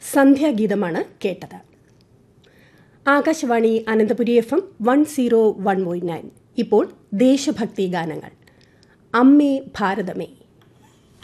സന്ധ്യാഗീതമാണ് കേട്ടത്. ആകാശവാണി അനന്തപുരി FM 101.9. ഇപ്പോൾ ദേശഭക്തി ഗാനങ്ങൾ. അമ്മേ ഭാരതമേ.